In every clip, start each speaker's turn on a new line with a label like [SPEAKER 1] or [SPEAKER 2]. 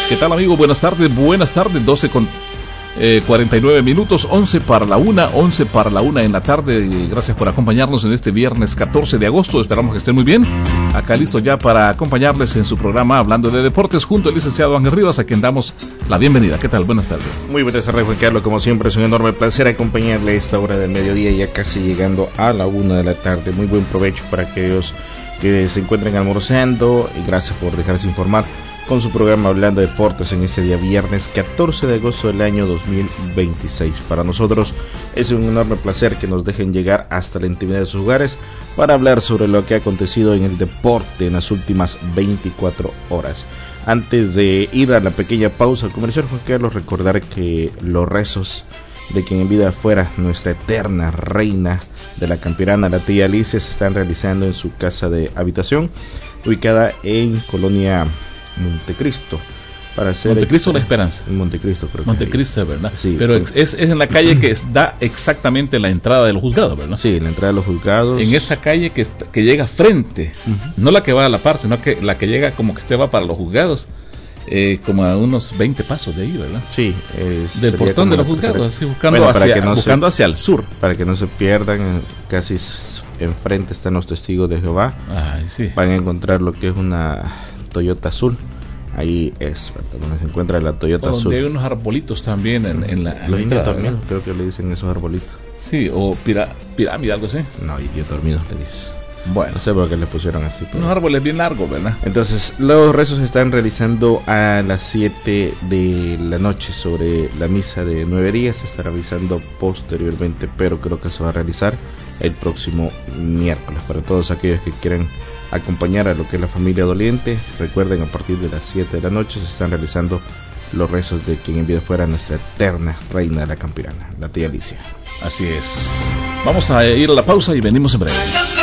[SPEAKER 1] ¿Qué tal, amigo? Buenas tardes, 12 con 49 minutos, 11 para la 1 en la tarde. Gracias por acompañarnos en este viernes 14 de agosto. Esperamos que estén muy bien. Acá listo ya para acompañarles en su programa Hablando de Deportes junto al licenciado Ángel Rivas, a quien damos la bienvenida. ¿Qué tal? Buenas tardes.
[SPEAKER 2] Muy buenas tardes, Juan Carlos. Como siempre, es un enorme placer acompañarle a esta hora del mediodía, ya casi llegando a la 1 de la tarde. Muy buen provecho para aquellos que se encuentren almorzando y gracias por dejarse informar con su programa Hablando de Deportes en este día viernes 14 de agosto del año 2026. Para nosotros es un enorme placer que nos dejen llegar hasta la intimidad de sus hogares para hablar sobre lo que ha acontecido en el deporte en las últimas 24 horas. Antes de ir a la pequeña pausa comercial, Juan Carlos, recordar que los rezos de quien en vida fuera nuestra eterna reina de la Campirana, la tía Alicia, se están realizando en su casa de habitación, ubicada en Colonia Montecristo.
[SPEAKER 1] Montecristo La Esperanza.
[SPEAKER 2] Montecristo, creo que
[SPEAKER 1] Montecristo, ¿verdad?
[SPEAKER 2] Sí,
[SPEAKER 1] pero es en la calle que da exactamente la entrada de los juzgados, ¿verdad?
[SPEAKER 2] Sí, la entrada de los juzgados.
[SPEAKER 1] En esa calle que llega frente, no la que va a la par, sino que la que llega como que usted va para los juzgados, como a unos 20 pasos de ahí, ¿verdad?
[SPEAKER 2] Sí.
[SPEAKER 1] Del portón de los juzgados, así buscando hacia el sur.
[SPEAKER 2] Para que no se pierdan, casi enfrente están los testigos de Jehová.
[SPEAKER 1] Ay, sí.
[SPEAKER 2] Van a encontrar lo que es una Toyota azul. Ahí es donde se encuentra la Toyota azul.
[SPEAKER 1] Donde hay unos arbolitos también en la
[SPEAKER 2] los indios
[SPEAKER 1] entrada,
[SPEAKER 2] dormidos, creo que le dicen esos arbolitos.
[SPEAKER 1] Sí, o pirámide, algo así.
[SPEAKER 2] No, indios dormidos le dice.
[SPEAKER 1] Bueno,
[SPEAKER 2] no sé por qué le pusieron así.
[SPEAKER 1] Pero unos árboles bien largos, ¿verdad?
[SPEAKER 2] Entonces, los rezos se están realizando a las 7 de la noche sobre la misa de 9 días. Se estará avisando posteriormente, pero creo que se va a realizar el próximo miércoles. Para todos aquellos que quieran acompañar a lo que es la familia doliente, recuerden, a partir de las 7 de la noche se están realizando los rezos de quien en vida fuera nuestra eterna reina de la Campirana, la tía Alicia.
[SPEAKER 1] Así es. Vamos a ir a la pausa y venimos en breve.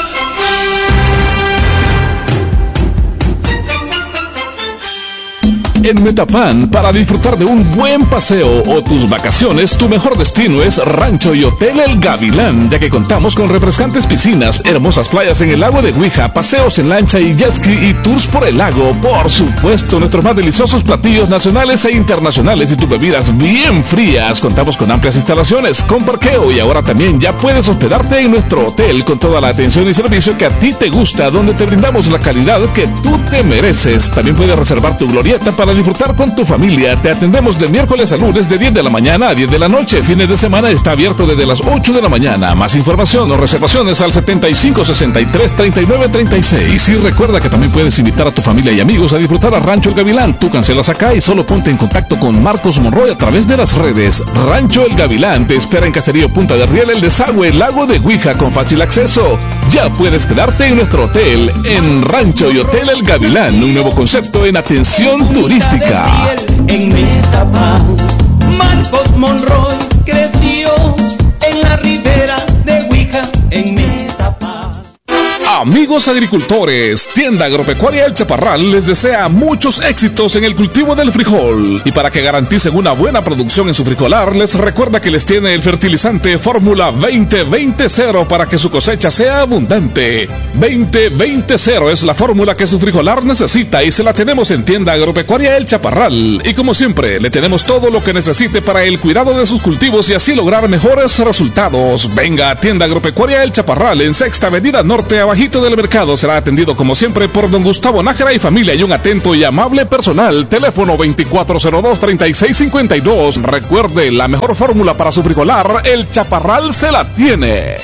[SPEAKER 1] En Metapan, para disfrutar de un buen paseo o tus vacaciones, tu mejor destino es Rancho y Hotel El Gavilán, ya que contamos con refrescantes piscinas, hermosas playas en el lago de Huija, paseos en lancha y jet ski y tours por el lago. Por supuesto, nuestros más deliciosos platillos nacionales e internacionales y tus bebidas bien frías. Contamos con amplias instalaciones, con parqueo y ahora también ya puedes hospedarte en nuestro hotel con toda la atención y servicio que a ti te gusta, donde te brindamos la calidad que tú te mereces. También puedes reservar tu glorieta para disfrutar con tu familia. Te atendemos de miércoles a lunes de 10 de la mañana a 10 de la noche. Fines de semana está abierto desde las 8 de la mañana. Más información o reservaciones al 7563-3936. Y recuerda que también puedes invitar a tu familia y amigos a disfrutar a Rancho El Gavilán. Tú cancelas acá y solo ponte en contacto con Marcos Monroy a través de las redes. Rancho El Gavilán te espera en Caserío Punta de Riel, El Desagüe, Lago de Huija, con fácil acceso. Ya puedes quedarte en nuestro hotel, en Rancho y Hotel El Gavilán, un nuevo concepto en atención turística.
[SPEAKER 3] En Metapan, Marcos Monroy creció en la ribera de Huija, en Metapan.
[SPEAKER 1] Amigos agricultores, Tienda Agropecuaria El Chaparral les desea muchos éxitos en el cultivo del frijol. Y para que garanticen una buena producción en su frijolar, les recuerda que les tiene el fertilizante Fórmula 20-20-0 para que su cosecha sea abundante. 20-20-0 es la fórmula que su frijolar necesita y se la tenemos en Tienda Agropecuaria El Chaparral. Y como siempre, le tenemos todo lo que necesite para el cuidado de sus cultivos y así lograr mejores resultados. Venga a Tienda Agropecuaria El Chaparral en Sexta Avenida Norte, abajito del mercado. Será atendido como siempre por don Gustavo Nájera y familia y un atento y amable personal. Teléfono 2402-3652. Recuerde, la mejor fórmula para su frijolar, El Chaparral se la tiene.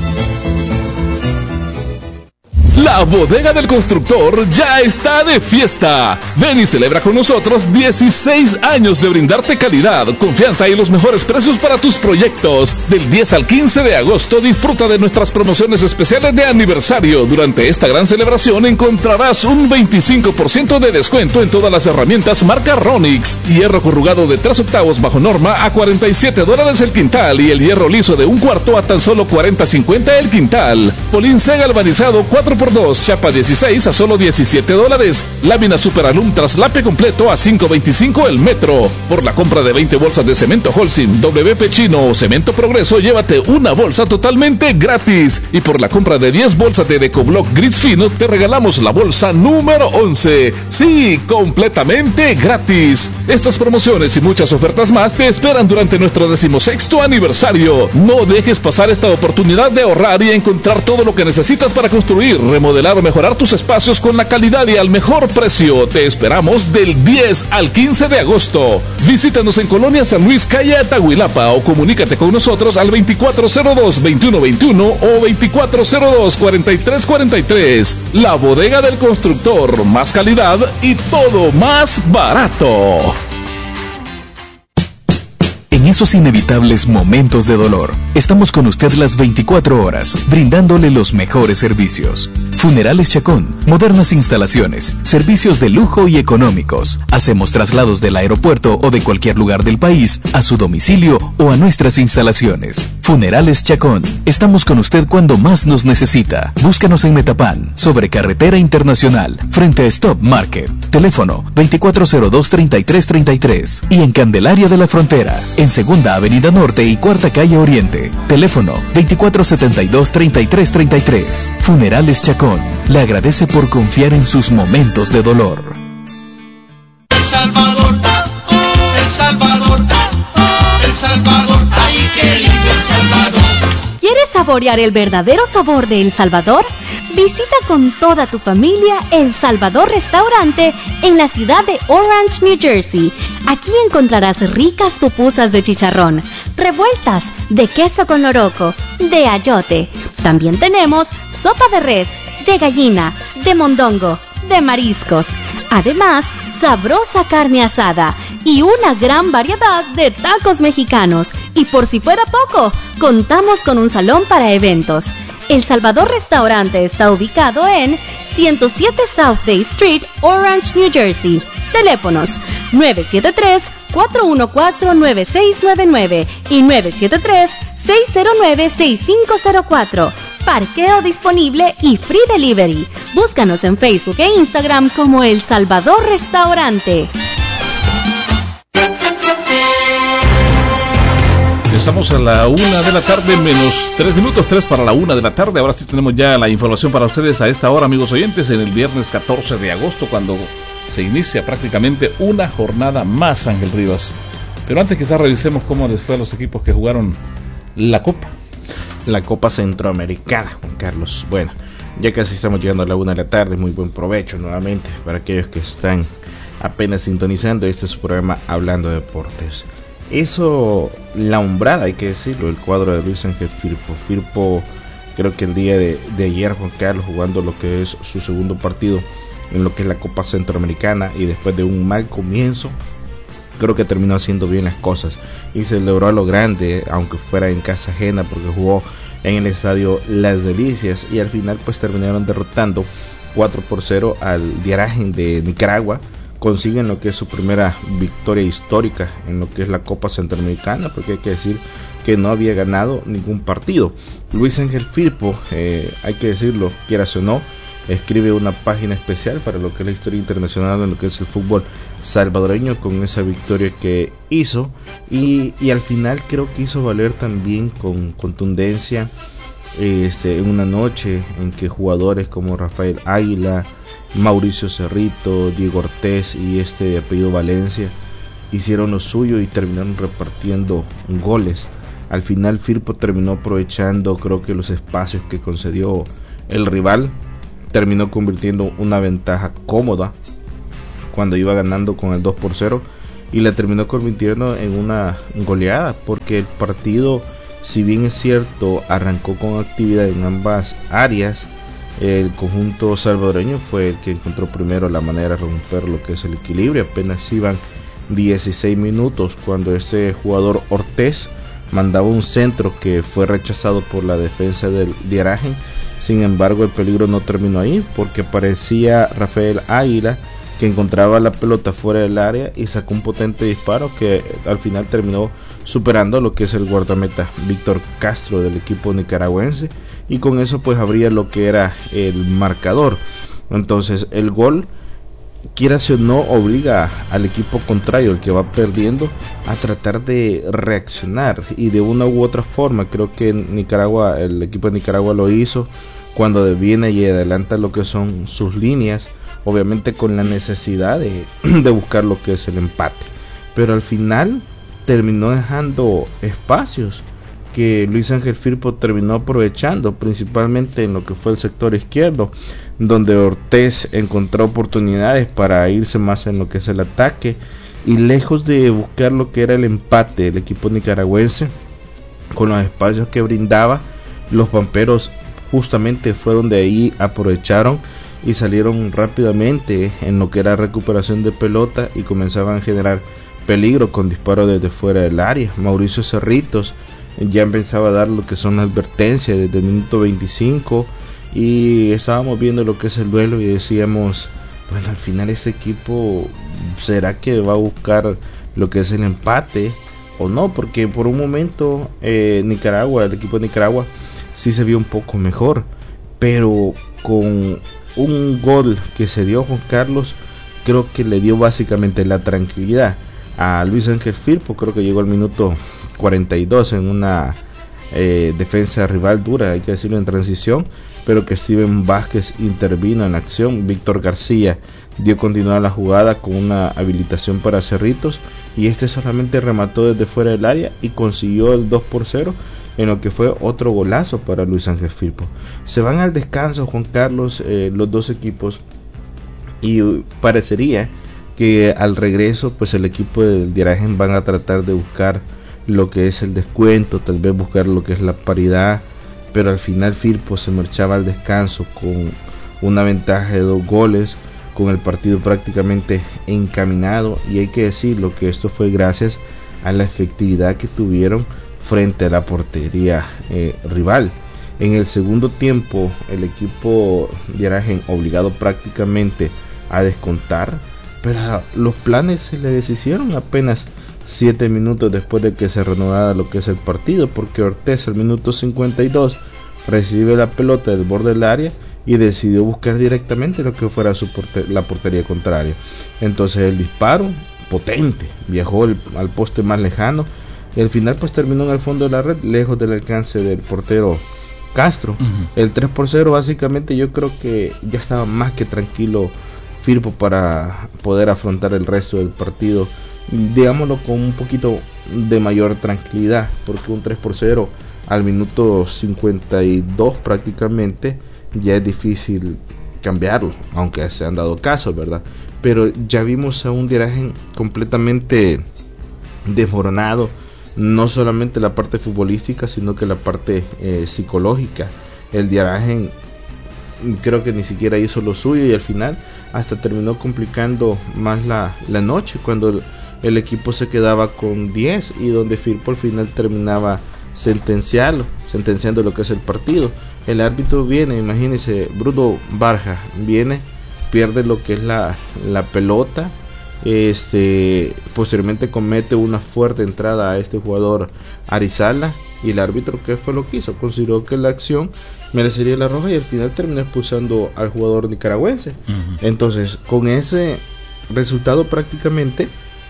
[SPEAKER 1] La Bodega del Constructor ya está de fiesta. Ven y celebra con nosotros 16 años de brindarte calidad, confianza y los mejores precios para tus proyectos. Del 10 al 15 de agosto disfruta de nuestras promociones especiales de aniversario. Durante esta gran celebración encontrarás un 25% de descuento en todas las herramientas marca Ronix. Hierro corrugado de 3/8 bajo norma a $47 el quintal y el hierro liso de 1/4 a tan solo $40.50 el quintal. Polín C galvanizado 4x 2x2, chapa 16 a solo $17. Lámina Superalum traslape completo a $5.25 el metro. Por la compra de 20 bolsas de cemento Holcim, WP Chino o Cemento Progreso, llévate una bolsa totalmente gratis. Y por la compra de 10 bolsas de Decoblock Gris Fino, te regalamos la bolsa número 11. Sí, completamente gratis. Estas promociones y muchas ofertas más te esperan durante nuestro 16º aniversario. No dejes pasar esta oportunidad de ahorrar y encontrar todo lo que necesitas para construir, remodelar o mejorar tus espacios con la calidad y al mejor precio. Te esperamos del 10 al 15 de agosto. Visítanos en Colonia San Luis, calle Atahuilapa, o comunícate con nosotros al 2402-2121 o 2402-4343. La Bodega del Constructor, más calidad y todo más barato.
[SPEAKER 4] En esos inevitables momentos de dolor, estamos con usted las 24 horas, brindándole los mejores servicios. Funerales Chacón, modernas instalaciones, servicios de lujo y económicos. Hacemos traslados del aeropuerto o de cualquier lugar del país a su domicilio o a nuestras instalaciones. Funerales Chacón, estamos con usted cuando más nos necesita. Búscanos en Metapán, sobre Carretera Internacional, frente a Stop Market. Teléfono 2402-3333 y en Candelaria de la Frontera, en Segunda Avenida Norte y Cuarta Calle Oriente. Teléfono 2472-3333. Funerales Chacón, le agradece por confiar en sus momentos de dolor.
[SPEAKER 3] El Salvador, El Salvador, El Salvador, ay qué lindo El Salvador.
[SPEAKER 5] ¿Quieres saborear el verdadero sabor de El Salvador? Visita con toda tu familia El Salvador Restaurante en la ciudad de Orange, New Jersey. Aquí encontrarás ricas pupusas de chicharrón, revueltas de queso con loroco, de ayote. También tenemos sopa de res, de gallina, de mondongo, de mariscos. Además, sabrosa carne asada y una gran variedad de tacos mexicanos. Y por si fuera poco, contamos con un salón para eventos. El Salvador Restaurante está ubicado en 107 South Day Street, Orange, New Jersey. Teléfonos 973-414-9699 y 973-609-6504. Parqueo disponible y free delivery. Búscanos en Facebook e Instagram como El Salvador Restaurante.
[SPEAKER 1] Estamos a la 1 de la tarde, menos 3 minutos, 3 para la 1 de la tarde. Ahora sí tenemos ya la información para ustedes a esta hora, amigos oyentes, en el viernes 14 de agosto, cuando se inicia prácticamente una jornada más, Ángel Rivas. Pero antes quizás revisemos cómo les fue a los equipos que jugaron la Copa.
[SPEAKER 2] La Copa Centroamericana, Juan Carlos. Bueno, ya casi estamos llegando a la 1 de la tarde. Muy buen provecho nuevamente para aquellos que están apenas sintonizando. Este es su programa Hablando de Deportes. Eso, la hombrada, hay que decirlo, el cuadro de Luis Ángel Firpo. Firpo, creo que el día de ayer, Juan Carlos, jugando lo que es su segundo partido en lo que es la Copa Centroamericana, y después de un mal comienzo, creo que terminó haciendo bien las cosas y celebró a lo grande, aunque fuera en casa ajena, porque jugó en el estadio Las Delicias, y al final pues terminaron derrotando 4-0 al Diaragen de Nicaragua. Consiguen lo que es su primera victoria histórica en lo que es la Copa Centroamericana, porque hay que decir que no había ganado ningún partido. Luis Ángel Firpo, hay que decirlo, quieras o no, escribe una página especial para lo que es la historia internacional en lo que es el fútbol salvadoreño, con esa victoria que hizo, y al final creo que hizo valer también con contundencia en una noche en que jugadores como Rafael Águila, Mauricio Cerrito, Diego Ortiz y de apellido Valencia hicieron lo suyo y terminaron repartiendo goles. Al final Firpo terminó aprovechando, creo que los espacios que concedió el rival, terminó convirtiendo una ventaja cómoda cuando iba ganando con el 2-0, y la terminó convirtiendo en una goleada, porque el partido, si bien es cierto, arrancó con actividad en ambas áreas, el conjunto salvadoreño fue el que encontró primero la manera de romper lo que es el equilibrio. Apenas iban 16 minutos cuando este jugador Ortiz mandaba un centro que fue rechazado por la defensa del Diaragen. Sin embargo, el peligro no terminó ahí, porque parecía Rafael Águila que encontraba la pelota fuera del área y sacó un potente disparo que al final terminó superando lo que es el guardameta Víctor Castro del equipo nicaragüense, y con eso pues abría lo que era el marcador. Entonces el gol, quieras o no, obliga al equipo contrario, el que va perdiendo, a tratar de reaccionar, y de una u otra forma creo que Nicaragua, el equipo de Nicaragua lo hizo cuando viene y adelanta lo que son sus líneas, obviamente con la necesidad de buscar lo que es el empate, pero al final terminó dejando espacios que Luis Ángel Firpo terminó aprovechando, principalmente en lo que fue el sector izquierdo, donde Ortiz encontró oportunidades para irse más en lo que es el ataque, y lejos de buscar lo que era el empate, el equipo nicaragüense, con los espacios que brindaba, los pamperos justamente fue donde ahí aprovecharon y salieron rápidamente en lo que era recuperación de pelota y comenzaban a generar peligro con disparos desde fuera del área. Mauricio Cerritos ya empezaba a dar lo que son las advertencias desde el minuto 25, y estábamos viendo lo que es el duelo y decíamos, bueno, al final este equipo, ¿será que va a buscar lo que es el empate o no? Porque por un momento Nicaragua, el equipo de Nicaragua sí se vio un poco mejor, pero con un gol que se dio Juan Carlos, creo que le dio básicamente la tranquilidad a Luis Ángel Firpo. Creo que llegó al minuto 42 en una defensa rival dura, hay que decirlo, en transición, pero que Steven Vázquez intervino en la acción. Víctor García dio continuidad a la jugada con una habilitación para Cerritos, y este solamente remató desde fuera del área y consiguió el 2-0, en lo que fue otro golazo para Luis Ángel Firpo. Se van al descanso, Juan Carlos, los dos equipos, y parecería que al regreso pues el equipo del Diaragen van a tratar de buscar lo que es el descuento, tal vez buscar lo que es la paridad, pero al final Firpo se marchaba al descanso con una ventaja de 2 goles, con el partido prácticamente encaminado, y hay que decirlo que esto fue gracias a la efectividad que tuvieron frente a la portería rival. En el segundo tiempo el equipo de Aragen obligado prácticamente a descontar, pero los planes se le deshicieron apenas 7 minutos después de que se reanudara lo que es el partido, porque Ortiz al minuto 52 recibe la pelota del borde del área y decidió buscar directamente lo que fuera la portería contraria. Entonces el disparo potente viajó al poste más lejano, y al final pues terminó en el fondo de la red, lejos del alcance del portero Castro. El 3-0 básicamente yo creo que ya estaba más que tranquilo Firpo para poder afrontar el resto del partido, digámoslo, con un poquito de mayor tranquilidad, porque un 3-0 al minuto 52 prácticamente ya es difícil cambiarlo, aunque se han dado casos, ¿verdad? Pero ya vimos a un Diaragen completamente desmoronado, no solamente la parte futbolística, sino que la parte psicológica. El Diaragen creo que ni siquiera hizo lo suyo, y al final hasta terminó complicando más la noche, cuando el equipo se quedaba con 10 y donde Firpo al final terminaba sentenciando lo que es el partido. El árbitro viene, imagínense, Bruno Barja viene, pierde lo que es la pelota, posteriormente comete una fuerte entrada a este jugador Arizala, y el árbitro, ¿qué fue lo que hizo? Consideró que la acción merecería la roja y al final terminó expulsando al jugador nicaragüense. Entonces, con ese resultado prácticamente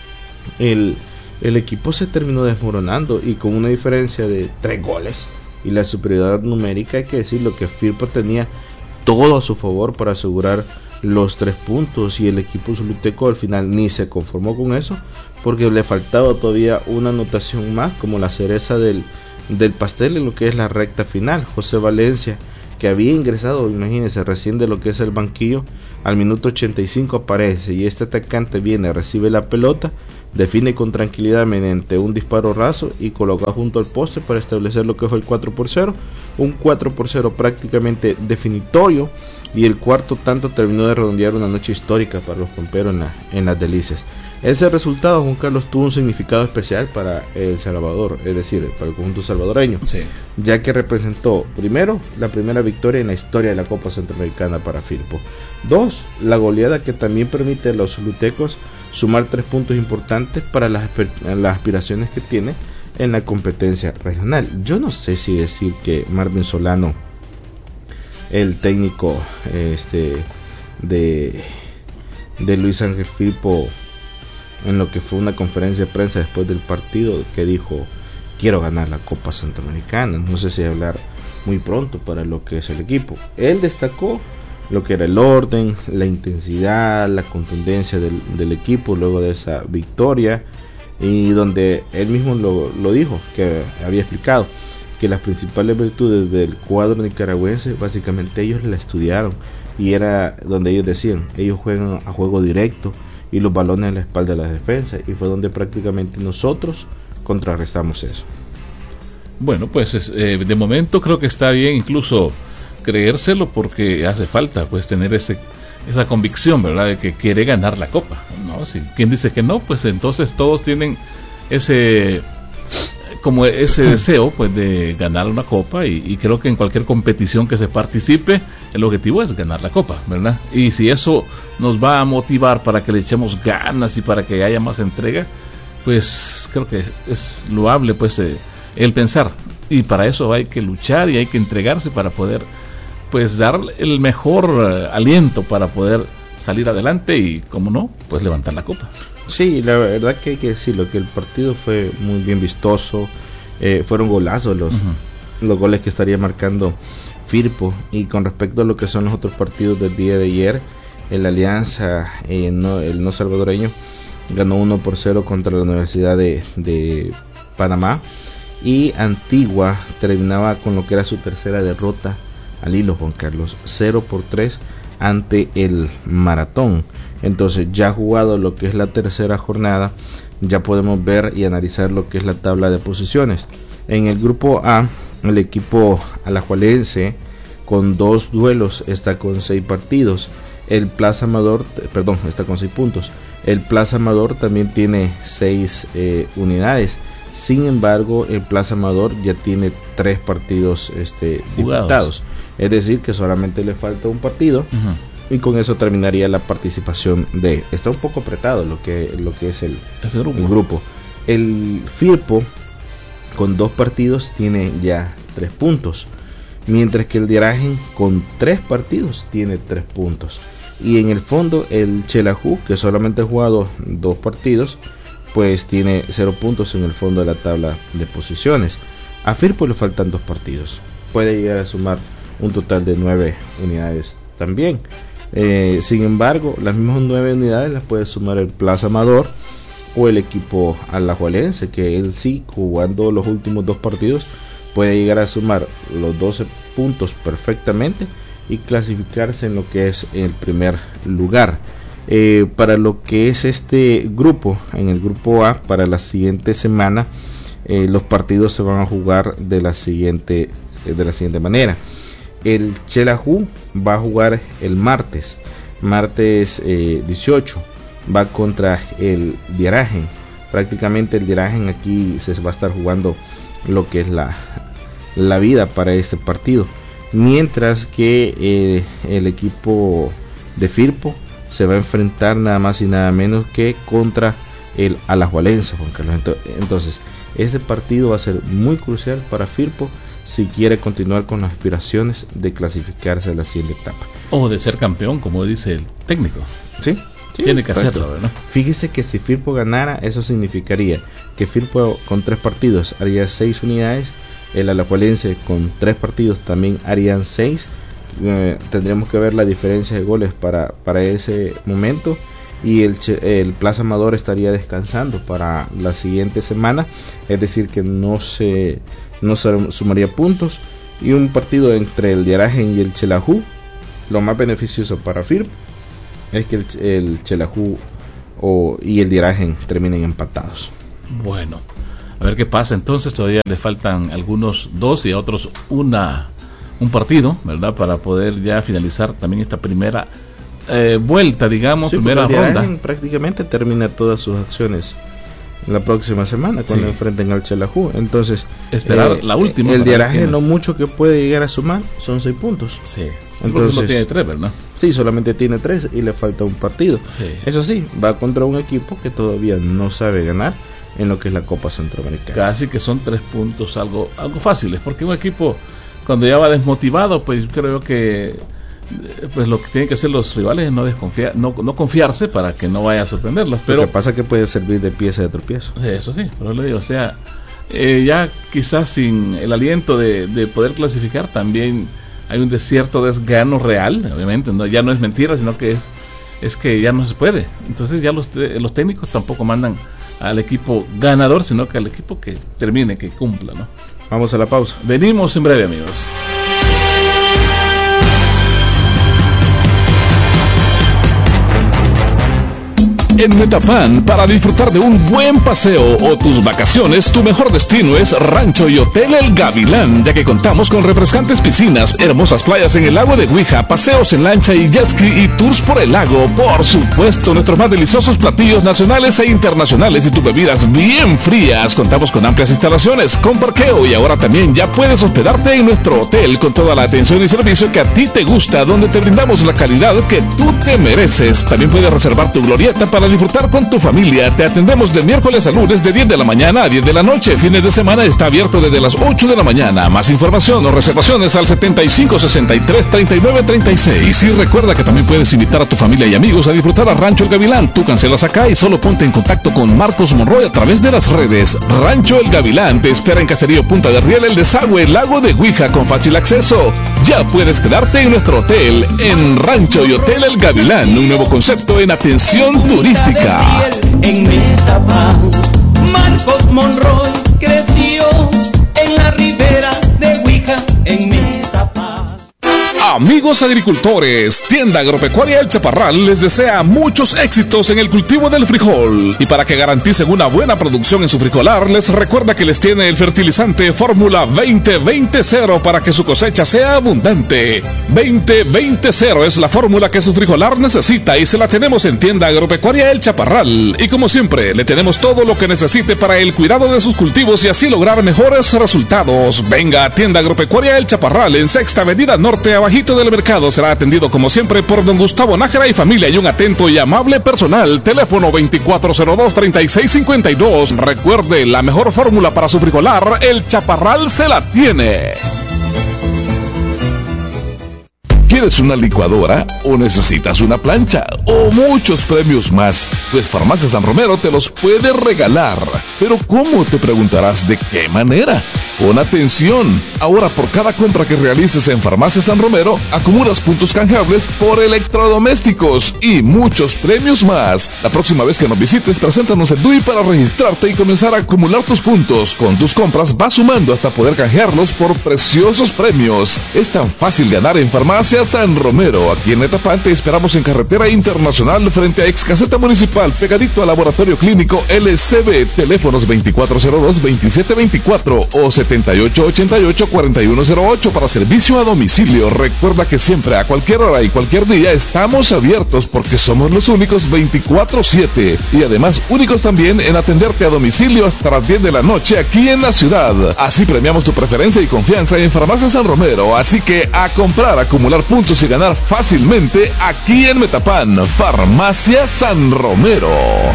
[SPEAKER 2] el equipo se terminó desmoronando, y con una diferencia de 3 goles y la superioridad numérica, hay que decirlo que Firpo tenía todo a su favor para asegurar los 3 puntos, y el equipo zuluteco al final ni se conformó con eso, porque le faltaba todavía una anotación más como la cereza del pastel en lo que es la recta final. José Valencia, que había ingresado, imagínense, recién de lo que es el banquillo, al minuto 85 aparece, y este atacante viene, recibe la pelota, define con tranquilidad mediante un disparo raso y coloca junto al poste para establecer lo que fue el 4-0, un 4-0 prácticamente definitorio, y el cuarto tanto terminó de redondear una noche histórica para los pamperos en las Delicias. Ese resultado, Juan Carlos, tuvo un significado especial para El Salvador, es decir, para el conjunto salvadoreño, sí, ya que representó, primero, la primera victoria en la historia de la Copa Centroamericana para Firpo; 2, la goleada que también permite a los zulutecos sumar 3 puntos importantes para las aspiraciones que tiene en la competencia regional. Yo no sé si decir que Marvin Solano el técnico de Luis Ángel Firpo, en lo que fue una conferencia de prensa después del partido, que dijo: quiero ganar la Copa Centroamericana. No sé si hablar muy pronto para lo que es el equipo. Él destacó lo que era el orden, la intensidad, la contundencia del equipo luego de esa victoria, y donde él mismo lo dijo, que había explicado que las principales virtudes del cuadro nicaragüense básicamente ellos la estudiaron, y era donde ellos decían: ellos juegan a juego directo y los balones en la espalda de la defensa, y fue donde prácticamente nosotros contrarrestamos eso.
[SPEAKER 1] Bueno, pues de momento creo que está bien incluso creérselo, porque hace falta pues tener esa convicción, ¿verdad?, de que quiere ganar la Copa, ¿no? Si quien dice que no, pues entonces todos tienen ese deseo pues de ganar una Copa, y creo que en cualquier competición que se participe el objetivo es ganar la Copa, ¿verdad? Y si eso nos va a motivar para que le echemos ganas y para que haya más entrega, pues creo que es loable pues el pensar, y para eso hay que luchar y hay que entregarse para poder pues dar el mejor aliento para poder salir adelante y, como no, pues levantar la Copa.
[SPEAKER 2] Sí, la verdad que hay que decirlo, que el partido fue muy bien vistoso, fueron golazos los goles que estaría marcando Firpo. Y con respecto a lo que son los otros partidos del día de ayer, el Alianza, el no salvadoreño, ganó 1-0 contra la Universidad de Panamá, y Antigua terminaba con lo que era su tercera derrota al hilo, Juan Carlos, 0-3 ante el Maratón. Entonces, ya jugado lo que es la tercera jornada, ya podemos ver y analizar lo que es la tabla de posiciones. En el grupo A, el equipo alajuelense, con 2 duelos, está con 6 partidos. El Plaza Amador, está con 6 puntos. El Plaza Amador también tiene 6 unidades. Sin embargo, el Plaza Amador ya tiene 3 partidos disputados. Es decir, que solamente le falta un partido, y con eso terminaría la participación de... Está un poco apretado lo que es el grupo. El Firpo, con 2 partidos, tiene ya 3 puntos, mientras que el Diaragen, con 3 partidos, tiene 3 puntos. Y en el fondo, el Xelajú, que solamente ha jugado 2 partidos, pues tiene 0 puntos en el fondo de la tabla de posiciones. A Firpo le faltan 2 partidos, puede llegar a sumar un total de 9 unidades también. Sin embargo, las mismas 9 unidades las puede sumar el Plaza Amador o el equipo alajuelense, que él sí, jugando los últimos 2 partidos, puede llegar a sumar los 12 puntos perfectamente y clasificarse en lo que es el primer lugar. Para lo que es este grupo, en el grupo A, para la siguiente semana, los partidos se van a jugar de la siguiente manera. El Xelajú va a jugar el martes 18, va contra el Diaragen. Prácticamente el Diaragen aquí se va a estar jugando lo que es la vida para este partido, mientras que el equipo de Firpo se va a enfrentar nada más y nada menos que contra el Alajuelense, Juan Carlos. Entonces, este partido va a ser muy crucial para Firpo si quiere continuar con las aspiraciones de clasificarse a la siguiente etapa.
[SPEAKER 1] O de ser campeón, como dice el técnico.
[SPEAKER 2] Sí,
[SPEAKER 1] tiene que hacerlo, ¿verdad?
[SPEAKER 2] Fíjese que si Firpo ganara, eso significaría que Firpo con 3 partidos haría 6 unidades, el Alajuelense con 3 partidos también harían 6. Tendríamos que ver la diferencia de goles para ese momento, y el Plaza Amador estaría descansando para la siguiente semana, es decir que no se sumaría puntos, y un partido entre el Diaragen y el Xelajú, lo más beneficioso para Firpo es que el Xelajú y el Diaragen terminen empatados.
[SPEAKER 1] Bueno, a ver qué pasa entonces. Todavía le faltan algunos 2 y a otros un partido, ¿verdad?, para poder ya finalizar también esta primera vuelta, digamos, sí, primera ronda.
[SPEAKER 2] Prácticamente termina todas sus acciones la próxima semana cuando enfrenten al Xelajú. Entonces,
[SPEAKER 1] esperar la última.
[SPEAKER 2] El Diaraje, lo mucho que puede llegar a sumar son 6 puntos.
[SPEAKER 1] Sí, entonces no tiene 3, ¿verdad?
[SPEAKER 2] Sí, solamente tiene 3 y le falta un partido.
[SPEAKER 1] Sí.
[SPEAKER 2] Eso sí, va contra un equipo que todavía no sabe ganar en lo que es la Copa Centroamericana.
[SPEAKER 1] Casi que son 3 puntos algo fáciles, porque un equipo
[SPEAKER 6] cuando ya va desmotivado, pues creo que pues lo que tienen que hacer los rivales es no confiarse para que no vaya a sorprenderlos. Pero
[SPEAKER 2] lo que pasa es que puede servir de pieza de tropiezo.
[SPEAKER 6] Eso sí, pero le digo, o sea, ya quizás sin el aliento de poder clasificar también hay un cierto desgano real, obviamente, ya no es mentira, sino que es que ya no se puede. Entonces ya los técnicos tampoco mandan al equipo ganador, sino que al equipo que termine, que cumpla, ¿no?
[SPEAKER 2] Vamos a la pausa.
[SPEAKER 6] Venimos en breve, amigos.
[SPEAKER 1] En Metapan, para disfrutar de un buen paseo o tus vacaciones, tu mejor destino es Rancho y Hotel El Gavilán, ya que contamos con refrescantes piscinas, hermosas playas en el lago de Huija, paseos en lancha y jet ski y tours por el lago. Por supuesto, nuestros más deliciosos platillos nacionales e internacionales y tus bebidas bien frías. Contamos con amplias instalaciones, con parqueo y ahora también ya puedes hospedarte en nuestro hotel con toda la atención y servicio que a ti te gusta, donde te brindamos la calidad que tú te mereces. También puedes reservar tu glorieta para disfrutar con tu familia. Te atendemos de miércoles a lunes de 10 de la mañana a 10 de la noche. Fines de semana está abierto desde las 8 de la mañana. Más información o reservaciones al 7563-3936. Y recuerda que también puedes invitar a tu familia y amigos a disfrutar a Rancho El Gavilán. Tú cancelas acá y solo ponte en contacto con Marcos Monroy a través de las redes. Rancho El Gavilán te espera en Caserío Punta de Riel, El Desagüe, Lago de Huija, con fácil acceso. Ya puedes quedarte en nuestro hotel, en Rancho y Hotel El Gavilán, un nuevo concepto en atención turística.
[SPEAKER 3] En Metapan, Marcos Monroy creció en la ribera de Huija, en Metapan.
[SPEAKER 1] Amigos agricultores, Tienda Agropecuaria El Chaparral les desea muchos éxitos en el cultivo del frijol. Y para que garanticen una buena producción en su frijolar, les recuerda que les tiene el fertilizante Fórmula 20-20-0 para que su cosecha sea abundante. 20-20-0 es la fórmula que su frijolar necesita y se la tenemos en Tienda Agropecuaria El Chaparral. Y como siempre, le tenemos todo lo que necesite para el cuidado de sus cultivos y así lograr mejores resultados. Venga a Tienda Agropecuaria El Chaparral en Sexta Avenida Norte, abajito del mercado. Será atendido como siempre por don Gustavo Nájera y familia y un atento y amable personal. Teléfono 2402-3652. Recuerde, la mejor fórmula para su frijolar, El Chaparral se la tiene. ¿Quieres una licuadora o necesitas una plancha o muchos premios más? Pues Farmacia San Romero te los puede regalar. Pero ¿cómo? Te preguntarás. ¿De qué manera? Pon atención. Ahora por cada compra que realices en Farmacia San Romero, acumulas puntos canjeables por electrodomésticos y muchos premios más. La próxima vez que nos visites, preséntanos el DUI para registrarte y comenzar a acumular tus puntos. Con tus compras vas sumando hasta poder canjearlos por preciosos premios. Es tan fácil ganar en Farmacia San Romero. Aquí en Metapan te esperamos en Carretera Internacional frente a Ex Caseta Municipal, pegadito al Laboratorio Clínico LCB. Teléfonos 2402-2724 o 7888-4108 para servicio a domicilio. Recuerda que siempre, a cualquier hora y cualquier día, estamos abiertos porque somos los únicos 24/7 y además únicos también en atenderte a domicilio hasta las 10 de la noche aquí en la ciudad. Así premiamos tu preferencia y confianza en Farmacia San Romero. Así que a comprar, acumular puntos y ganar fácilmente aquí en Metapan. Farmacia San Romero.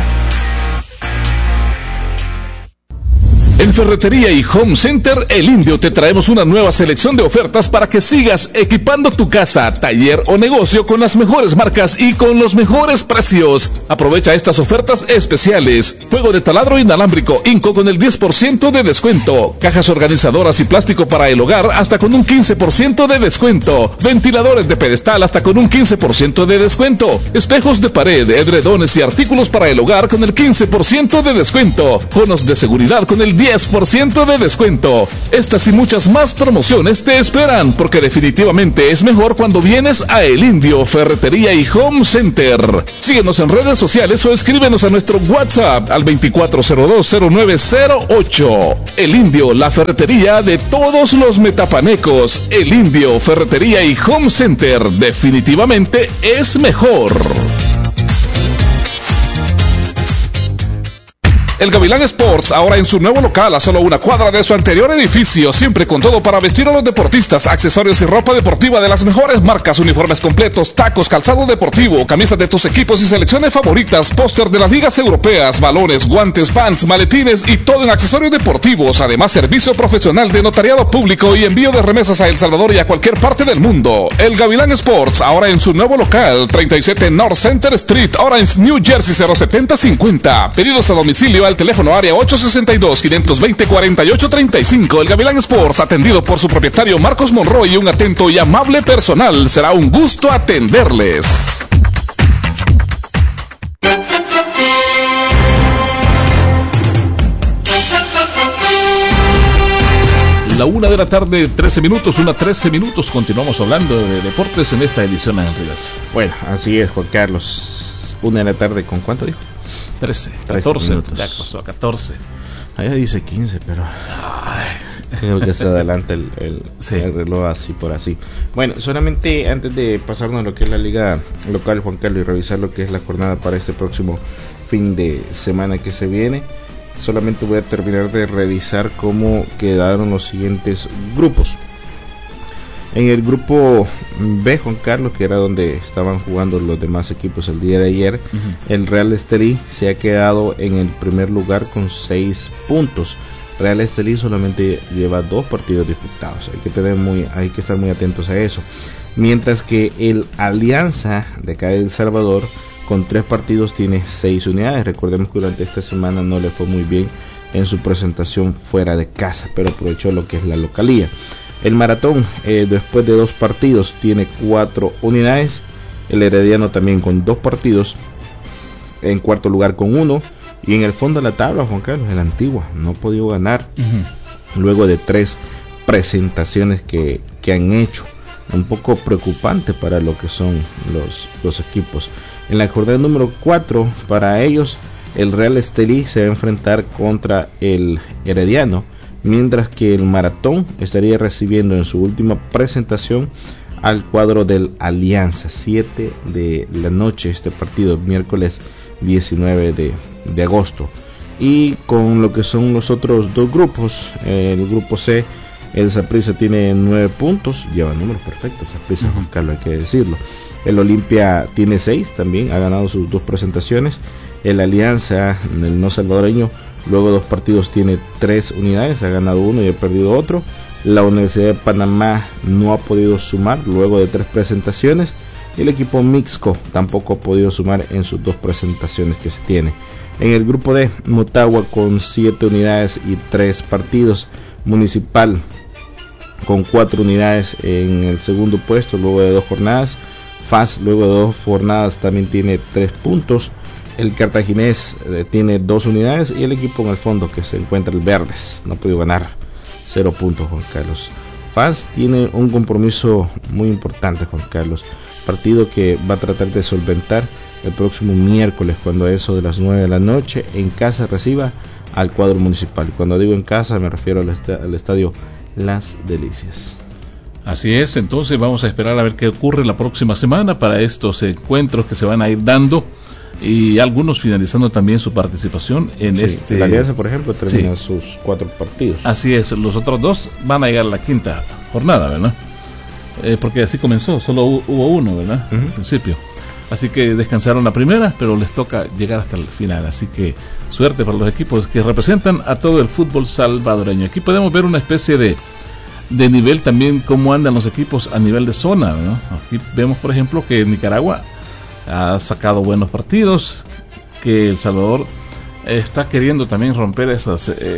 [SPEAKER 1] En Ferretería y Home Center El Indio te traemos una nueva selección de ofertas para que sigas equipando tu casa, taller o negocio con las mejores marcas y con los mejores precios. Aprovecha estas ofertas especiales. Juego de taladro inalámbrico Inco con el 10% de descuento. Cajas organizadoras y plástico para el hogar hasta con un 15% de descuento. Ventiladores de pedestal hasta con un 15% de descuento. Espejos de pared, edredones y artículos para el hogar con el 15% de descuento. Conos de seguridad con el 10% de descuento. Estas y muchas más promociones te esperan, porque definitivamente es mejor cuando vienes a El Indio Ferretería y Home Center. Síguenos en redes sociales o escríbenos a nuestro WhatsApp al 24020908. El Indio, la ferretería de todos los metapanecos. El Indio Ferretería y Home Center definitivamente es mejor. El Gavilán Sports, ahora en su nuevo local, a solo una cuadra de su anterior edificio, siempre con todo para vestir a los deportistas, accesorios y ropa deportiva de las mejores marcas, uniformes completos, tacos, calzado deportivo, camisas de tus equipos y selecciones favoritas, póster de las ligas europeas, balones, guantes, pants, maletines y todo en accesorios deportivos. Además, servicio profesional de notariado público y envío de remesas a El Salvador y a cualquier parte del mundo. El Gavilán Sports, ahora en su nuevo local, 37 North Center Street, Orange, New Jersey 07050. Pedidos a domicilio al teléfono área 862-520-4835. El Gavilán Sports, atendido por su propietario Marcos Monroy y un atento y amable personal. Será un gusto atenderles.
[SPEAKER 6] La 1:13 p.m, 13 minutos. Continuamos hablando de deportes en esta edición, Ángel Rivas.
[SPEAKER 2] Bueno, así es, Juan Carlos. 1:00 p.m, ¿con cuánto dijo?
[SPEAKER 6] 13, 14
[SPEAKER 2] minutos.
[SPEAKER 6] Ya pasó a 14.
[SPEAKER 2] Allá dice 15, pero creo que se adelanta el reloj así por así. Bueno, solamente antes de pasarnos a lo que es la liga local, Juan Carlos, y revisar lo que es la jornada para este próximo fin de semana que se viene, solamente voy a terminar de revisar cómo quedaron los siguientes grupos. En el grupo B, Juan Carlos, que era donde estaban jugando los demás equipos el día de ayer, el Real Estelí se ha quedado en el primer lugar con 6 puntos. Real Estelí solamente lleva 2 partidos disputados. Hay que estar muy atentos a eso. Mientras que el Alianza de acá de El Salvador, con 3 partidos, tiene 6 unidades. Recordemos que durante esta semana no le fue muy bien en su presentación fuera de casa, pero aprovechó lo que es la localía. El Maratón, después de 2 partidos, tiene 4 unidades. El Herediano también con 2 partidos, en cuarto lugar con 1. Y en el fondo de la tabla, Juan Carlos, el Antigua no ha podido ganar luego de 3 presentaciones que han hecho. Un poco preocupante para lo que son los equipos. En la jornada número 4, para ellos, el Real Estelí se va a enfrentar contra el Herediano, mientras que el Maratón estaría recibiendo en su última presentación al cuadro del Alianza. 7 de la noche este partido, miércoles 19 de agosto. Y con lo que son los otros 2 grupos, el grupo C, el Saprissa tiene 9 puntos, lleva números perfectos, Saprissa, Juan Carlos, hay que decirlo. El Olimpia tiene 6, también ha ganado sus 2 presentaciones. El Alianza, el no salvadoreño, luego de 2 partidos tiene 3 unidades, ha ganado 1 y ha perdido otro. La Universidad de Panamá no ha podido sumar luego de 3 presentaciones. Y el equipo Mixco tampoco ha podido sumar en sus 2 presentaciones que se tiene. En el grupo D, Motagua con 7 unidades y 3 partidos. Municipal con 4 unidades en el segundo puesto luego de 2 jornadas. FAS luego de 2 jornadas también tiene 3 puntos. El Cartaginés tiene 2 unidades y el equipo en el fondo que se encuentra, el Verdes, no ha podido ganar, 0 puntos, Juan Carlos. FAS tiene un compromiso muy importante, Juan Carlos, partido que va a tratar de solventar el próximo miércoles, cuando a eso de las 9 de la noche en casa reciba al cuadro municipal. Cuando digo en casa me refiero al estadio Las Delicias.
[SPEAKER 6] Así es, entonces vamos a esperar a ver qué ocurre la próxima semana para estos encuentros que se van a ir dando, y algunos finalizando también su participación en este.
[SPEAKER 2] La Alianza, por ejemplo, termina sus 4 partidos.
[SPEAKER 6] Así es, los otros 2 van a llegar a la 5ª jornada, ¿verdad? Porque así comenzó, solo hubo 1, ¿verdad? Al principio. Así que descansaron la primera, pero les toca llegar hasta el final. Así que suerte para los equipos que representan a todo el fútbol salvadoreño. Aquí podemos ver una especie de nivel también, cómo andan los equipos a nivel de zona, ¿no? Aquí vemos, por ejemplo, que Nicaragua ha sacado buenos partidos, que El Salvador está queriendo también romper esa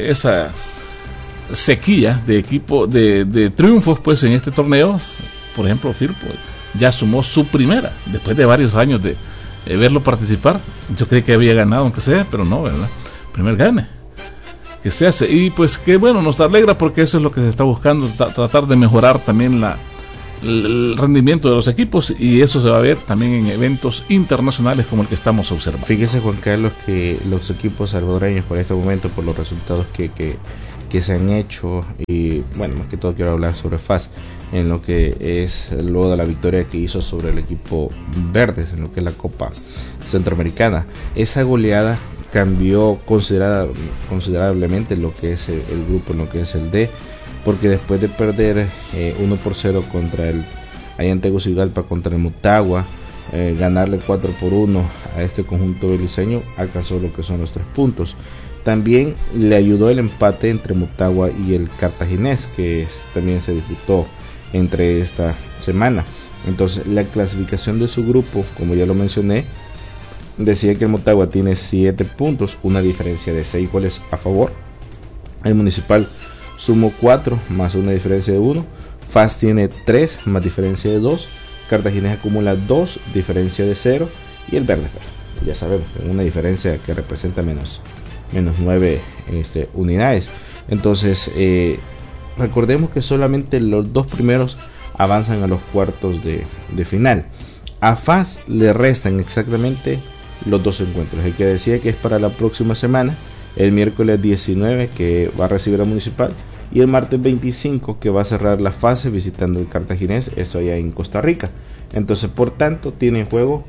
[SPEAKER 6] sequía de equipo de triunfos, pues, en este torneo. Por ejemplo, Firpo ya sumó su primera, después de varios años de verlo participar. Yo creí que había ganado, aunque sea, pero no, ¿verdad? Primer gane que se hace, y pues que bueno, nos alegra, porque eso es lo que se está buscando, tratar de mejorar también el rendimiento de los equipos, y eso se va a ver también en eventos internacionales como el que estamos observando.
[SPEAKER 2] Fíjese, Juan Carlos, que los equipos salvadoreños por este momento, por los resultados que se han hecho, y bueno, más que todo quiero hablar sobre FAS, en lo que es luego de la victoria que hizo sobre el equipo Verdes, en lo que es la Copa Centroamericana, esa goleada cambió considerablemente lo que es el grupo, lo que es el D, porque después de perder 1-0 contra el allá en Tegucigalpa contra el Motagua, ganarle 4-1 a este conjunto beliceño, alcanzó lo que son los 3 puntos. También le ayudó el empate entre Motagua y el Cartaginés, que también se disputó entre esta semana. Entonces la clasificación de su grupo, como ya lo mencioné, decía que el Motagua tiene 7 puntos, una diferencia de 6 goles a favor. El Municipal sumó 4 más una diferencia de 1. FAS tiene 3 más diferencia de 2. Cartaginés acumula 2, diferencia de 0. Y el Verde, ya sabemos, una diferencia que representa menos 9 unidades. Entonces recordemos que solamente los 2 primeros avanzan a los cuartos de final. A FAS le restan exactamente los 2 encuentros. El que decía que es para la próxima semana, el miércoles 19 que va a recibir a Municipal, y el martes 25 que va a cerrar la fase visitando el Cartaginés, esto allá en Costa Rica. Entonces, por tanto, tiene en juego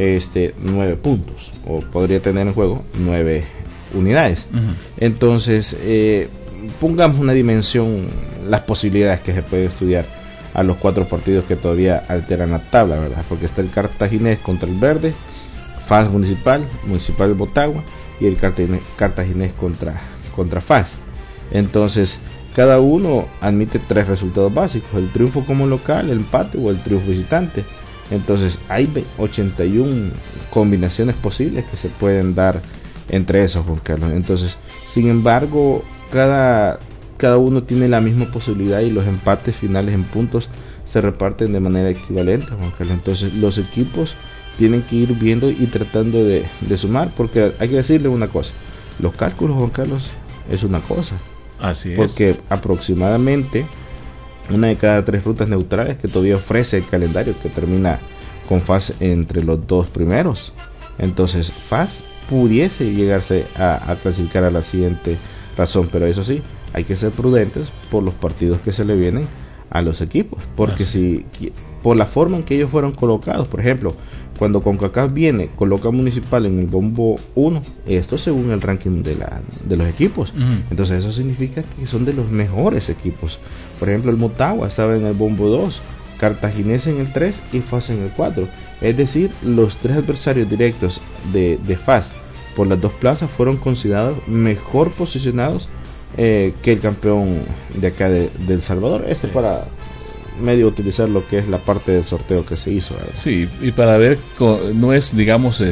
[SPEAKER 2] 9 puntos, o podría tener en juego 9 unidades. Entonces, pongamos una dimensión, las posibilidades que se puede estudiar a los 4 partidos que todavía alteran la tabla, ¿verdad? Porque está el Cartaginés contra el Verde, FAS Municipal Motagua, y el Cartaginés contra FAS. Entonces, cada uno admite 3 resultados básicos: el triunfo como local, el empate o el triunfo visitante. Entonces hay 81 combinaciones posibles que se pueden dar entre esos, Juan Carlos. Entonces, sin embargo, cada uno tiene la misma posibilidad, y los empates finales en puntos se reparten de manera equivalente, Juan Carlos. Entonces los equipos tienen que ir viendo y tratando de sumar, porque hay que decirle una cosa: los cálculos, Juan Carlos, es una cosa.
[SPEAKER 6] Así es.
[SPEAKER 2] Porque aproximadamente una de cada 3 rutas neutrales que todavía ofrece el calendario, que termina con FAS entre los 2 primeros. Entonces FAS pudiese llegarse a clasificar a la siguiente razón, pero eso sí, hay que ser prudentes por los partidos que se le vienen a los equipos, porque si por la forma en que ellos fueron colocados, por ejemplo, cuando CONCACAF coloca Municipal en el bombo 1, esto según el ranking de los equipos. Entonces eso significa que son de los mejores equipos. Por ejemplo, el Motagua estaba en el bombo 2, Cartaginés en el 3 y FAS en el 4. Es decir, los 3 adversarios directos de FAS por las 2 plazas fueron considerados mejor posicionados que el campeón de acá de El Salvador. Esto para medio utilizar lo que es la parte del sorteo que se hizo, ¿verdad? Sí,
[SPEAKER 6] y para ver, no es, digamos,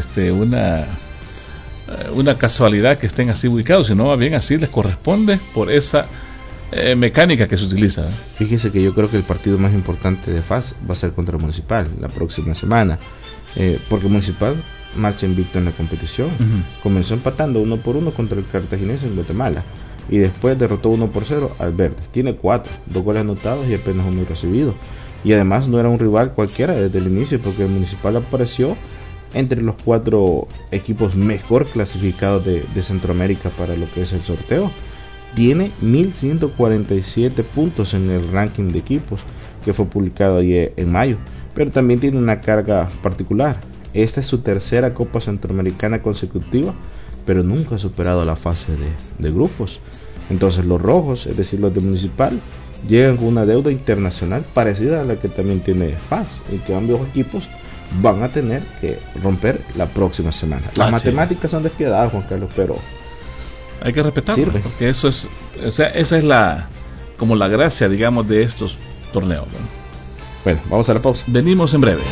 [SPEAKER 6] una casualidad que estén así ubicados, sino más bien así les corresponde por esa mecánica que se utiliza.
[SPEAKER 2] Fíjese que yo creo que el partido más importante de FAS va a ser contra Municipal la próxima semana, porque Municipal marcha invicto en la competición. Comenzó empatando 1-1 contra el Cartaginés en Guatemala, y después derrotó 1-0 al Verde. Tiene 4, 2 goles anotados y apenas 1 recibido. Y además no era un rival cualquiera desde el inicio, porque el Municipal apareció entre los 4 equipos mejor clasificados de Centroamérica para lo que es el sorteo. Tiene 1147 puntos en el ranking de equipos que fue publicado ayer en mayo, pero también tiene una carga particular. Esta es su tercera Copa Centroamericana consecutiva, pero nunca ha superado la fase de grupos. Entonces los rojos, es decir, los de Municipal, llegan con una deuda internacional parecida a la que también tiene FAS, y que ambos equipos van a tener que romper la próxima semana. Las matemáticas son despiadadas, Juan Carlos, pero
[SPEAKER 6] hay que respetarlo, porque eso es, o sea, esa es como la gracia, digamos, de estos torneos, ¿no?
[SPEAKER 2] Bueno, vamos a la pausa.
[SPEAKER 6] Venimos en breve.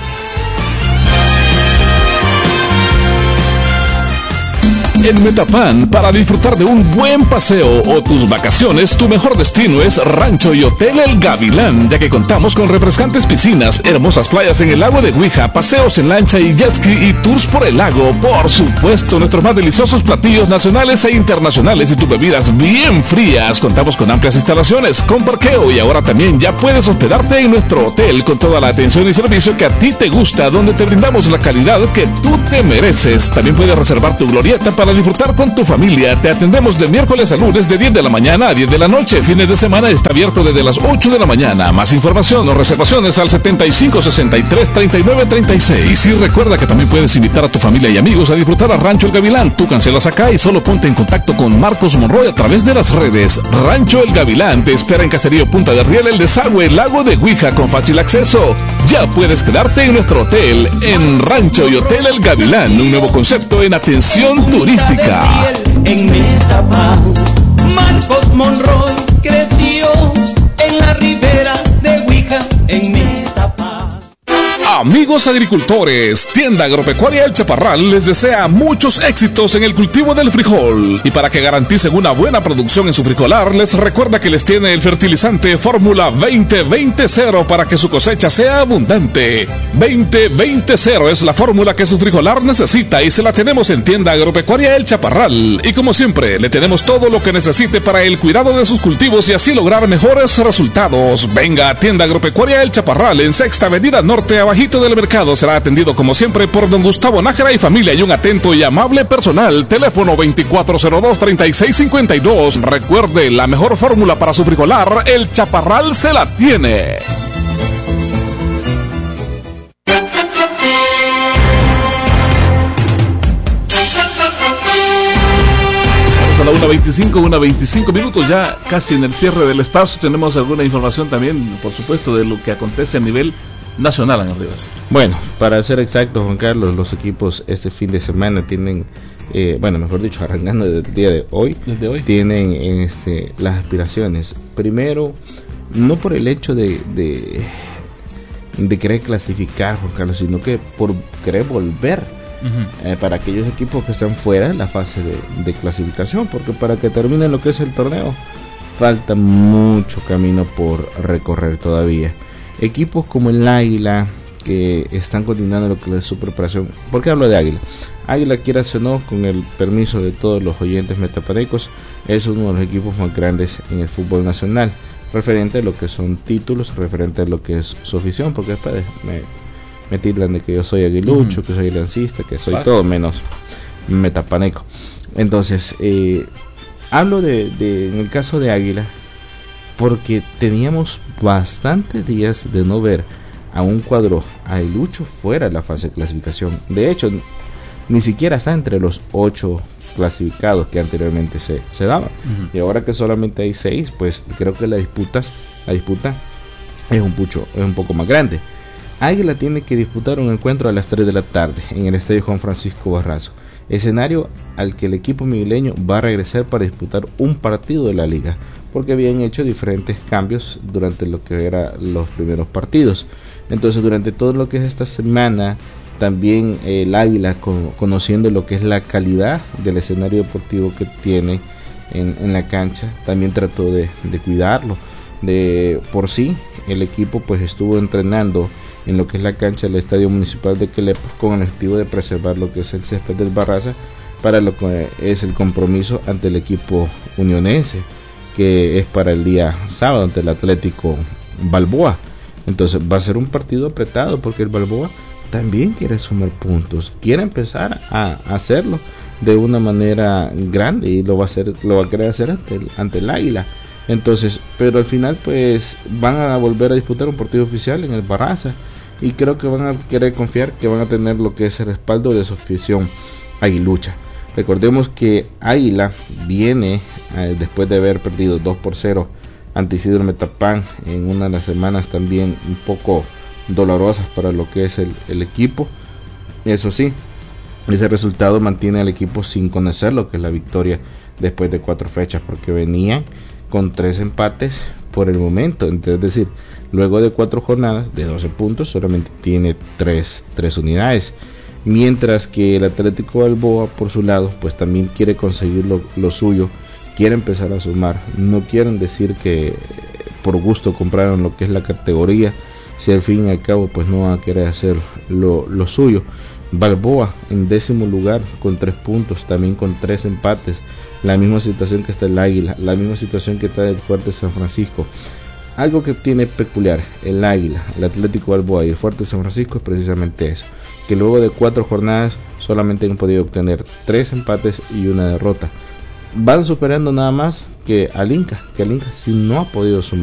[SPEAKER 1] En Metapán, para disfrutar de un buen paseo o tus vacaciones, tu mejor destino es Rancho y Hotel El Gavilán, ya que contamos con refrescantes piscinas, hermosas playas en el lago de Huija, paseos en lancha y jet ski y tours por el lago. Por supuesto, nuestros más deliciosos platillos nacionales e internacionales y tus bebidas bien frías. Contamos con amplias instalaciones, con parqueo, y ahora también ya puedes hospedarte en nuestro hotel con toda la atención y servicio que a ti te gusta, donde te brindamos la calidad que tú te mereces. También puedes reservar tu glorieta para para disfrutar con tu familia. Te atendemos de miércoles a lunes de 10 de la mañana a 10 de la noche. Fines de semana está abierto desde las 8 de la mañana. Más información o reservaciones al 7563-3936. Y recuerda que también puedes invitar a tu familia y amigos a disfrutar a Rancho El Gavilán. Tú cancelas acá y solo ponte en contacto con Marcos Monroy a través de las redes. Rancho El Gavilán te espera en Caserío Punta de Riel, El Desagüe, Lago de Guija, con fácil acceso. Ya puedes quedarte en nuestro hotel, en Rancho y Hotel El Gavilán, un nuevo concepto en atención turística.
[SPEAKER 3] En Metapán, Marcos Monroy creció en la ribera de Guija, en Metapán.
[SPEAKER 1] Amigos agricultores, Tienda Agropecuaria El Chaparral les desea muchos éxitos en el cultivo del frijol. Y para que garanticen una buena producción en su frijolar, les recuerda que les tiene el fertilizante Fórmula 20-20-0 para que su cosecha sea abundante. 20-20-0 es la fórmula que su frijolar necesita y se la tenemos en Tienda Agropecuaria El Chaparral. Y como siempre, le tenemos todo lo que necesite para el cuidado de sus cultivos y así lograr mejores resultados. Venga a Tienda Agropecuaria El Chaparral en Sexta Avenida Norte, abajito del mercado. Será atendido como siempre por don Gustavo Nájera y familia y un atento y amable personal. Teléfono 2402-3652. Recuerde, la mejor fórmula para su frijolar, El Chaparral se la tiene. Vamos a la 1:25 minutos, ya casi en el cierre del espacio. Tenemos alguna información también, por supuesto, de lo que acontece a nivel nacional en Rivas.
[SPEAKER 2] Bueno, para ser exacto, Juan Carlos, los equipos este fin de semana tienen, mejor dicho, arrancando desde el día de hoy, tienen las aspiraciones. Primero, no por el hecho de querer clasificar, Juan Carlos, sino que por querer volver para aquellos equipos que están fuera de la fase de clasificación, porque para que termine lo que es el torneo, falta mucho camino por recorrer todavía. Equipos como el Águila, que están continuando lo que es su preparación. ¿Por qué hablo de Águila? Águila, quieras o no, con el permiso de todos los oyentes metapanecos, es uno de los equipos más grandes en el fútbol nacional, referente a lo que son títulos, referente a lo que es su afición, porque después me tildan de que yo soy aguilucho, que soy lancista, que soy todo menos metapaneco. Entonces, hablo en el caso de Águila, porque teníamos bastantes días de no ver a un cuadro aguilucho fuera de la fase de clasificación. De hecho, ni siquiera está entre los 8 clasificados que anteriormente se daban. Y ahora que solamente hay 6, pues creo que la disputa es un poco más grande. Águila tiene que disputar un encuentro a las 3 de la tarde en el Estadio Juan Francisco Barrazo, escenario al que el equipo migueleño va a regresar para disputar un partido de la liga, porque habían hecho diferentes cambios durante lo que eran los primeros partidos. Entonces, durante todo lo que es esta semana, también el Águila, conociendo lo que es la calidad del escenario deportivo que tiene en la cancha, también trató de cuidarlo. Por sí, el equipo pues estuvo entrenando en lo que es la cancha del Estadio Municipal de Quelepa con el objetivo de preservar lo que es el césped del Barraza para lo que es el compromiso ante el equipo unionense, que es para el día sábado ante el Atlético Balboa. Entonces va a ser un partido apretado, porque el Balboa también quiere sumar puntos, quiere empezar a hacerlo de una manera grande, y lo va a querer hacer ante el Águila. Entonces, pero al final pues van a volver a disputar un partido oficial en el Barraza, y creo que van a querer confiar que van a tener lo que es el respaldo de su afición aguilucha. Recordemos que Águila viene después de haber perdido 2-0 ante Isidro Metapán en una de las semanas también un poco dolorosas para lo que es el equipo. Eso sí, ese resultado mantiene al equipo sin conocer lo que es la victoria después de 4 fechas, porque venían con 3 empates por el momento. Es decir, luego de 4 jornadas de 12 puntos solamente tiene 3 unidades, mientras que el Atlético Balboa por su lado pues también quiere conseguir lo suyo, quiere empezar a sumar. No quieren decir que por gusto compraron lo que es la categoría, si al fin y al cabo pues no van a querer hacer lo suyo. Balboa en 10º lugar con 3 puntos, también con 3 empates, la misma situación que está el Águila, la misma situación que está el Fuerte San Francisco. Algo que tiene peculiar el Águila, el Atlético Balboa y el Fuerte San Francisco es precisamente eso, que luego de 4 jornadas solamente han podido obtener 3 empates y una derrota. Van superando nada más que al Inca sí no ha podido sumar.